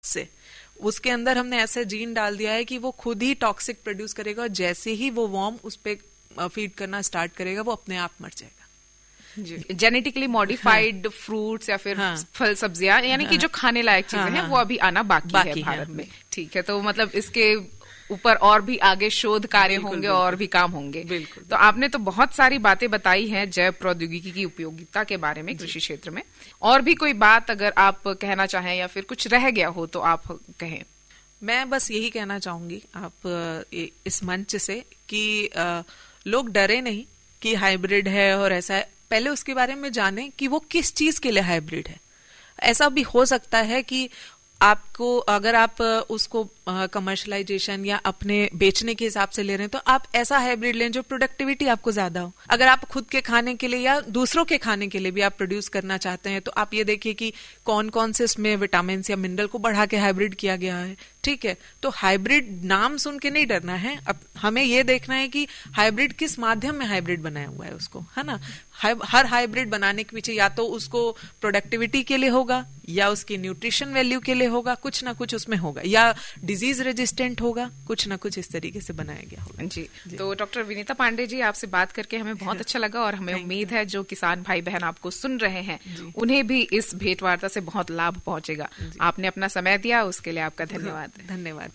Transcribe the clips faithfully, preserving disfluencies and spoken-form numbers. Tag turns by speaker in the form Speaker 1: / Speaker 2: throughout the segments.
Speaker 1: से, उसके अंदर हमने ऐसे जीन डाल दिया है कि वो खुद ही टॉक्सिक प्रोड्यूस करेगा और जैसे ही वो वर्म उस पे फीड करना स्टार्ट करेगा वो अपने आप मर जाएगा।
Speaker 2: जेनेटिकली मॉडिफाइड फ्रूट्स या फिर हाँ, फल सब्जियां यानी हाँ, कि जो खाने लायक चीजें हाँ, हैं वो अभी आना बाकी, बाकी है भारत है, में। ठीक है, तो मतलब इसके ऊपर और भी आगे शोध कार्य होंगे और भी काम होंगे। बिल्कुल। तो आपने तो बहुत सारी बातें बताई हैं जैव प्रौद्योगिकी की उपयोगिता के बारे में कृषि क्षेत्र में। और भी कोई बात अगर आप कहना चाहें या फिर कुछ रह गया हो तो आप कहें।
Speaker 1: मैं बस यही कहना चाहूंगी आप इस मंच से कि लोग डरे नहीं कि हाइब्रिड है और ऐसा है, पहले उसके बारे में जानें कि वो किस चीज के लिए हाइब्रिड है। ऐसा भी हो सकता है कि आपको अगर आप उसको कमर्शलाइजेशन या अपने बेचने के हिसाब से ले रहे हैं तो आप ऐसा हाइब्रिड लें जो प्रोडक्टिविटी आपको ज्यादा हो। अगर आप खुद के खाने के लिए या दूसरों के खाने के लिए भी आप प्रोड्यूस करना चाहते हैं तो आप ये देखिए कि कौन कौन से इसमें विटामिन या मिनरल को बढ़ा के हाइब्रिड किया गया है। ठीक है, तो हाइब्रिड नाम सुन के नहीं डरना है, अब हमें ये देखना है कि हाइब्रिड किस माध्यम में हाइब्रिड बनाया हुआ है उसको, है ना। हर हाइब्रिड बनाने के पीछे या तो उसको प्रोडक्टिविटी के लिए होगा या उसकी न्यूट्रिशन वैल्यू के लिए होगा, कुछ ना कुछ उसमें होगा, या डिजीज रेजिस्टेंट होगा, कुछ ना कुछ इस तरीके से बनाया गया होगा।
Speaker 2: जी, जी। तो डॉक्टर विनीता पांडे जी, आपसे बात करके हमें बहुत अच्छा लगा और हमें उम्मीद है जो किसान भाई बहन आपको सुन रहे हैं उन्हें भी इस भेंट वार्ता से बहुत लाभ पहुंचेगा। आपने अपना समय दिया उसके लिए आपका धन्यवाद।
Speaker 1: धन्यवाद।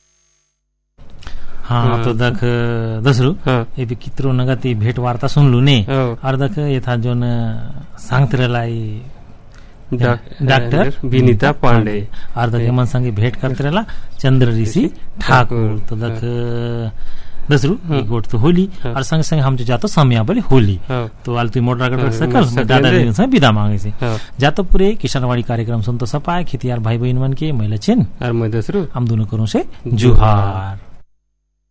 Speaker 3: हाँ, तो दख दसरू ये भी कितरो नगत ये भेंट वार्ता सुन लू ने और दख ये था जो न सांगतरेलाई डॉक्टर
Speaker 4: विनीता पांडे
Speaker 3: और दख मन संगे भेंट करते रहला चंद्र ऋषि ठाकुर। तो दख दसरू एक गोट तो होली और संग संग हम जो जातो सामया बोले होली तो आलतू मोटर कर सकल दादाजी से विदा मांगे से जातो पूरे किसानवाड़ी कार्यक्रम सुन तो सब आए खेतियार भाई बहन मन के महिला चिन्ह
Speaker 4: और मैं दसरू
Speaker 3: हम दोनों करूं से जुहार।